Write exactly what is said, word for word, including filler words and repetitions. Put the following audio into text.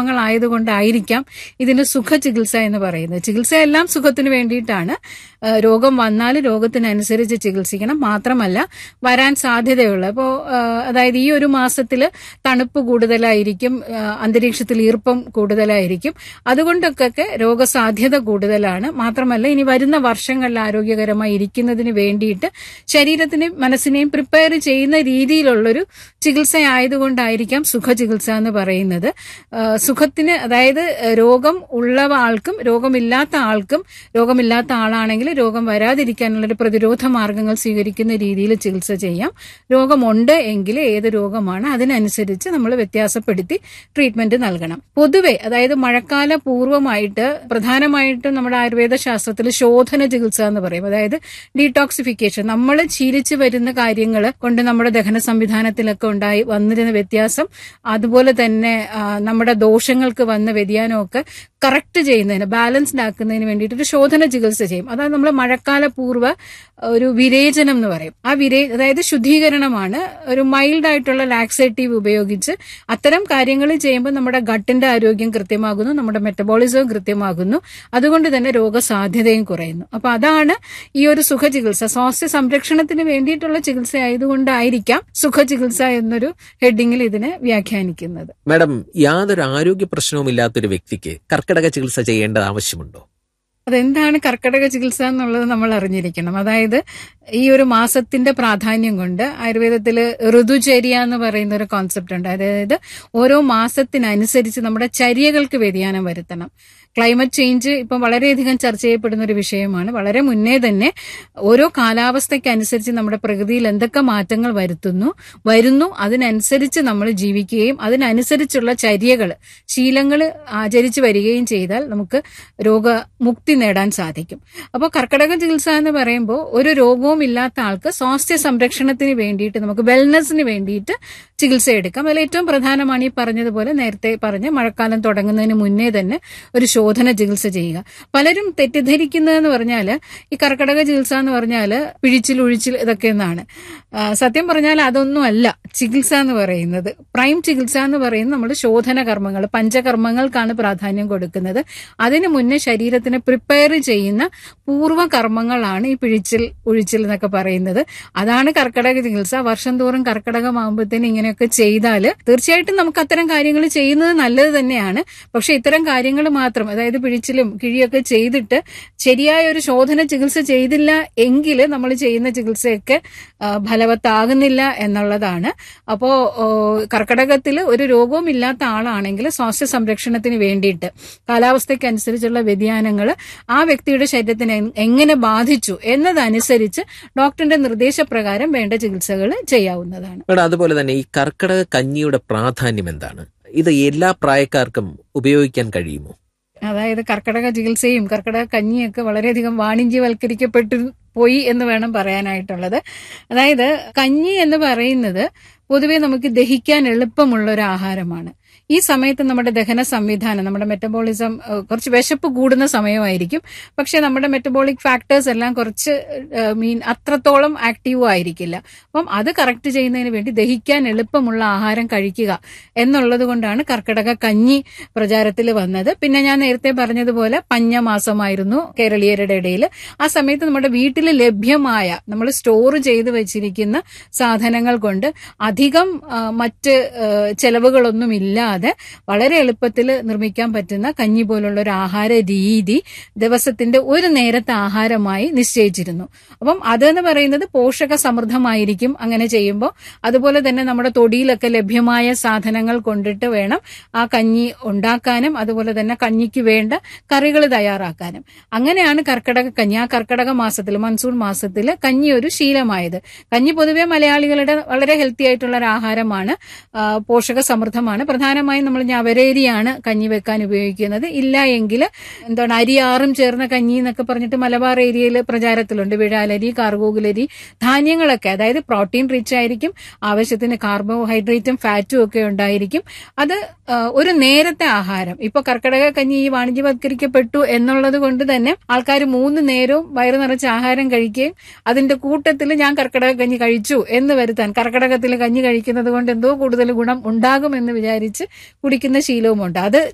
കർമ്മങ്ങളായതുകൊണ്ടായിരിക്കാം ഇതിന് സുഖ ചികിത്സ എന്ന് പറയുന്നത്. ചികിത്സയെല്ലാം സുഖത്തിന് വേണ്ടിയിട്ടാണ്. രോഗം വന്നാൽ രോഗത്തിനനുസരിച്ച് ചികിത്സിക്കണം. മാത്രമല്ല വരാൻ സാധ്യതയുള്ള ഇപ്പോൾ അതായത് ഈ ഒരു മാസത്തിൽ തണുപ്പ് കൂടുതലായിരിക്കും, അന്തരീക്ഷത്തിൽ ഈർപ്പം കൂടുതലായിരിക്കും, അതുകൊണ്ടൊക്കെ രോഗസാധ്യത കൂടുതലാണ്. മാത്രമല്ല ഇനി വരുന്ന വർഷങ്ങളിൽ ആരോഗ്യകരമായി ഇരിക്കുന്നതിന് വേണ്ടിയിട്ട് ശരീരത്തിനെയും മനസ്സിനെയും പ്രിപ്പയർ ചെയ്യുന്ന രീതിയിലുള്ളൊരു ചികിത്സയായതുകൊണ്ടായിരിക്കാം സുഖചികിത്സ എന്ന് പറയുന്നത്. സുഖത്തിന് അതായത് രോഗം ഉള്ള ആൾക്കും രോഗമില്ലാത്ത ആൾക്കും, രോഗമില്ലാത്ത ആളാണെങ്കിൽ രോഗം വരാതിരിക്കാനുള്ളൊരു പ്രതിരോധ മാർഗങ്ങൾ സ്വീകരിക്കുന്ന രീതിയിൽ ചികിത്സ ചെയ്യാം. രോഗമുണ്ട് എങ്കിൽ ഏത് രോഗമാണ് അതിനനുസരിച്ച് നമ്മൾ വ്യത്യാസപ്പെടുത്തി ട്രീറ്റ്മെന്റ് നൽകണം. പൊതുവെ അതായത് മഴക്കാല പൂർവ്വമായിട്ട് പ്രധാനമായിട്ടും നമ്മുടെ ആയുർവേദ ശാസ്ത്രത്തിൽ ശോധന ചികിത്സ എന്ന് പറയും. അതായത് ഡീടോക്സിഫിക്കേഷൻ, നമ്മൾ ശീലിച്ചു വരുന്ന കാര്യങ്ങൾ കൊണ്ട് നമ്മുടെ ദഹന സംവിധാനത്തിലൊക്കെ ഉണ്ടായി വന്നിരുന്ന വ്യത്യാസം, അതുപോലെ തന്നെ നമ്മുടെ ദോഷങ്ങൾക്ക് വന്ന വ്യതിയാനമൊക്കെ കറക്റ്റ് ചെയ്യുന്നതിന്, ബാലൻസ്ഡ് ആക്കുന്നതിന് വേണ്ടിയിട്ട് ഒരു ശോധന ചികിത്സ ചെയ്യും. അതാണ് നമ്മൾ മഴക്കാല പൂർവ്വ ഒരു വിരേചനം എന്ന് പറയും. ആ വിരേ അതായത് ശുദ്ധീകരണമാണ്. ഒരു മൈൽഡ് ആയിട്ടുള്ള ലാക്സേറ്റീവ് ഉപയോഗിച്ച് അത്തരം കാര്യങ്ങൾ ചെയ്യുമ്പോൾ നമ്മുടെ ഗട്ടിന്റെ ആരോഗ്യം കൃത്യമാകുന്നു, നമ്മുടെ മെറ്റബോളിസവും കൃത്യമാകുന്നു, അതുകൊണ്ട് തന്നെ രോഗസാധ്യതയും കുറയുന്നു. അപ്പൊ അതാണ് ഈ ഒരു സുഖചികിത്സ. സ്വാസ്ഥ്യ സംരക്ഷണത്തിന് വേണ്ടിയിട്ടുള്ള ചികിത്സ ആയതുകൊണ്ടായിരിക്കാം സുഖചികിത്സ എന്നൊരു ഹെഡിങ്ങിൽ ഇതിനെ വ്യാഖ്യാനിക്കുന്നത്. മാഡം, യാതൊരു ആരോഗ്യ പ്രശ്നവും ഇല്ലാത്തൊരു വ്യക്തിക്ക് കർക്കിടക ചികിത്സ ചെയ്യേണ്ടത് ആവശ്യമുണ്ടോ? അതെന്താണ് കർക്കിടക ചികിത്സ എന്നുള്ളത് നമ്മൾ അറിഞ്ഞിരിക്കണം. അതായത് ഈ ഒരു മാസത്തിന്റെ പ്രാധാന്യം കൊണ്ട് ആയുർവേദത്തിൽ ഋതുചര്യ എന്ന് പറയുന്ന ഒരു കോൺസെപ്റ്റ് ഉണ്ട്. അതായത് ഓരോ മാസത്തിനനുസരിച്ച് നമ്മുടെ ചര്യകൾക്ക് വ്യതിയാനം വരുത്തണം. ക്ലൈമറ്റ് ചേഞ്ച് ഇപ്പം വളരെയധികം ചർച്ച ചെയ്യപ്പെടുന്ന ഒരു വിഷയമാണ്. വളരെ മുന്നേ തന്നെ ഓരോ കാലാവസ്ഥയ്ക്കനുസരിച്ച് നമ്മുടെ പ്രകൃതിയിൽ എന്തൊക്കെ മാറ്റങ്ങൾ വരുത്തുന്നു വരുന്നു അതിനനുസരിച്ച് നമ്മൾ ജീവിക്കുകയും അതിനനുസരിച്ചുള്ള ചര്യകൾ, ശീലങ്ങൾ ആചരിച്ചു വരികയും ചെയ്താൽ നമുക്ക് രോഗമുക്തി നേടാൻ സാധിക്കും. അപ്പോൾ കർക്കിടക ചികിത്സ എന്ന് പറയുമ്പോൾ ഒരു രോഗവും ഇല്ലാത്ത ആൾക്ക് സ്വാസ്ഥ്യ സംരക്ഷണത്തിന് വേണ്ടിയിട്ട്, നമുക്ക് വെൽനെസ്സിന് വേണ്ടിയിട്ട് ചികിത്സ എടുക്കാം. അതിൽ ഏറ്റവും പ്രധാനമാണ് ഈ പറഞ്ഞതുപോലെ നേരത്തെ പറഞ്ഞ മഴക്കാലം തുടങ്ങുന്നതിന് മുന്നേ തന്നെ ഒരു ശോധന ചികിത്സ ചെയ്യുക. പലരും തെറ്റിദ്ധരിക്കുന്നതെന്ന് പറഞ്ഞാൽ ഈ കർക്കിടക ചികിത്സ എന്ന് പറഞ്ഞാൽ പിഴിച്ചിൽ ഒഴിച്ചിൽ ഇതൊക്കെ എന്നാണ്. സത്യം പറഞ്ഞാൽ അതൊന്നും അല്ല ചികിത്സ എന്ന് പറയുന്നത്. പ്രൈം ചികിത്സ എന്ന് പറയുന്നത് നമ്മൾ ശോധന കർമ്മങ്ങൾ, പഞ്ചകർമ്മങ്ങൾക്കാണ് പ്രാധാന്യം കൊടുക്കുന്നത്. അതിനു മുന്നേ ശരീരത്തിനെ പ്രിപ്പയർ ചെയ്യുന്ന പൂർവ്വ കർമ്മങ്ങളാണ് ഈ പിഴിച്ചിൽ ഒഴിച്ചിൽ എന്നൊക്കെ പറയുന്നത്. അതാണ് കർക്കിടക ചികിത്സ. വർഷം തോറും കർക്കിടകമാകുമ്പോഴത്തേന് ഇങ്ങനെയൊക്കെ ചെയ്താൽ തീർച്ചയായിട്ടും നമുക്ക് അത്തരം കാര്യങ്ങൾ ചെയ്യുന്നത് നല്ലത് തന്നെയാണ്. പക്ഷെ ഇത്തരം കാര്യങ്ങൾ മാത്രം, അതായത് പിഴിച്ചിലും കിഴിയൊക്കെ ചെയ്തിട്ട് ശരിയായ ഒരു ശോധന ചികിത്സ ചെയ്തില്ല എങ്കിൽ നമ്മൾ ചെയ്യുന്ന ചികിത്സയൊക്കെ ഫലവത്താകുന്നില്ല എന്നുള്ളതാണ്. അപ്പോ കർക്കിടകത്തിൽ ഒരു രോഗവും ഇല്ലാത്ത ആളാണെങ്കിൽ സ്വാസ്ഥ്യ സംരക്ഷണത്തിന് വേണ്ടിയിട്ട് കാലാവസ്ഥയ്ക്കനുസരിച്ചുള്ള വ്യതിയാനങ്ങൾ ആ വ്യക്തിയുടെ ശരീരത്തിന് എങ്ങനെ ബാധിച്ചു എന്നതനുസരിച്ച് ഡോക്ടറിന്റെ നിർദ്ദേശപ്രകാരം വേണ്ട ചികിത്സകൾ ചെയ്യാവുന്നതാണ്. അതുപോലെ തന്നെ ഈ കർക്കിടക കഞ്ഞിയുടെ പ്രാധാന്യം എന്താണ്? ഇത് എല്ലാ പ്രായക്കാർക്കും ഉപയോഗിക്കാൻ കഴിയുമോ? അതായത് കർക്കിടക ചികിത്സയും കർക്കിടക കഞ്ഞിയൊക്കെ വളരെയധികം വാണിജ്യവൽക്കരിക്കപ്പെട്ടു പോയി എന്ന് വേണം പറയാനായിട്ടുള്ളത്. അതായത് കഞ്ഞി എന്ന് പറയുന്നത് പൊതുവെ നമുക്ക് ദഹിക്കാൻ എളുപ്പമുള്ള ഒരു ആഹാരമാണ്. ഈ സമയത്ത് നമ്മുടെ ദഹന സംവിധാനം, നമ്മുടെ മെറ്റബോളിസം കുറച്ച് വിശപ്പ് കൂടുന്ന സമയമായിരിക്കും. പക്ഷെ നമ്മുടെ മെറ്റബോളിക് ഫാക്ടേഴ്സ് എല്ലാം കുറച്ച് മീൻ അത്രത്തോളം ആക്റ്റീവ് ആയിരിക്കില്ല. അപ്പം അത് കറക്റ്റ് ചെയ്യുന്നതിന് വേണ്ടി ദഹിക്കാൻ എളുപ്പമുള്ള ആഹാരം കഴിക്കുക എന്നുള്ളത് കൊണ്ടാണ് കർക്കിടക കഞ്ഞി പ്രചാരത്തിൽ വന്നത്. പിന്നെ ഞാൻ നേരത്തെ പറഞ്ഞതുപോലെ പഞ്ഞമാസമായിരുന്നു കേരളീയരുടെ ഇടയിൽ. ആ സമയത്ത് നമ്മുടെ വീട്ടിൽ ലഭ്യമായ, നമ്മൾ സ്റ്റോർ ചെയ്ത് വെച്ചിരിക്കുന്ന സാധനങ്ങൾ കൊണ്ട് അധികം മറ്റ് ചെലവുകളൊന്നും ഇല്ലാതെ വളരെ എളുപ്പത്തിൽ നിർമ്മിക്കാൻ പറ്റുന്ന കഞ്ഞി പോലുള്ള ഒരു ആഹാര രീതി ദിവസത്തിന്റെ ഒരു നേരത്തെ ആഹാരമായി നിശ്ചയിച്ചിരുന്നു. അപ്പം അതെന്ന് പറയുന്നത് പോഷക സമൃദ്ധമായിരിക്കും അങ്ങനെ ചെയ്യുമ്പോൾ. അതുപോലെ തന്നെ നമ്മുടെ തൊടിയിലൊക്കെ ലഭ്യമായ സാധനങ്ങൾ കൊണ്ടിട്ട് വേണം ആ കഞ്ഞി ഉണ്ടാക്കാനും അതുപോലെ തന്നെ കഞ്ഞിക്ക് വേണ്ട കറികൾ തയ്യാറാക്കാനും. അങ്ങനെയാണ് കർക്കിടക കഞ്ഞി, ആ കർക്കിടക മാസത്തിൽ, മൺസൂൺ മാസത്തിൽ കഞ്ഞി ഒരു ശീലമായത്. കഞ്ഞി പൊതുവെ മലയാളികളുടെ വളരെ ഹെൽത്തി ആയിട്ടുള്ള ഒരു ആഹാരമാണ്, പോഷക സമൃദ്ധമാണ്. പ്രധാനമായും നമ്മൾ ഞവരേരിയാണ് കഞ്ഞി വെക്കാൻ ഉപയോഗിക്കുന്നത്. ഇല്ല എങ്കിൽ എന്താണ് അരിയാറും ചേർന്ന കഞ്ഞി എന്നൊക്കെ പറഞ്ഞിട്ട് മലബാർ ഏരിയയിൽ പ്രചാരത്തിലുണ്ട്. വിഴാലരി, കാർഗോഗുലരി, ധാന്യങ്ങളൊക്കെ, അതായത് പ്രോട്ടീൻ റിച്ച് ആയിരിക്കും, ആവശ്യത്തിന് കാർബോഹൈഡ്രേറ്റും ഫാറ്റും ഒക്കെ ഉണ്ടായിരിക്കും. അത് ഒരു നേരത്തെ ആഹാരം. ഇപ്പൊ കർക്കിടക കഞ്ഞി ഈ വാണിജ്യവത്കരിക്കപ്പെട്ടു എന്നുള്ളത് കൊണ്ട് തന്നെ ആൾക്കാർ മൂന്ന് നേരവും വയറു നിറച്ച് ആഹാരം കഴിക്കുകയും അതിന്റെ കൂട്ടത്തിൽ ഞാൻ കർക്കിടക കഞ്ഞി കഴിച്ചു എന്ന് വരുത്താൻ, കർക്കിടകത്തിൽ കഞ്ഞി കഴിക്കുന്നത് കൊണ്ട് എന്തോ കൂടുതൽ ഗുണം ഉണ്ടാകുമെന്ന് വിചാരിച്ച് കുടിക്കുന്ന ശീലവുമുണ്ട്. അത്